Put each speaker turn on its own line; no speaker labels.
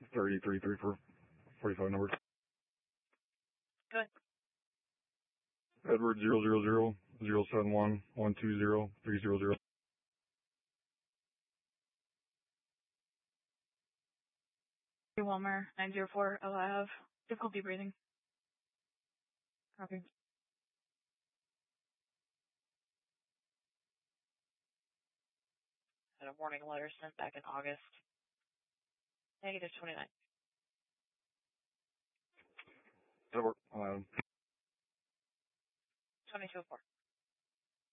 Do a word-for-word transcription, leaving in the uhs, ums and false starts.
thirty-three, thirty-four, forty-five number.
Good.
Edward zero zero zero zero seven one one two zero three zero zero.
Walmer nine zero four. I'll have difficulty breathing. Copy. Had a warning letter sent back in August. Negative twenty-nine.
That'll work. Um,
twenty-two oh four.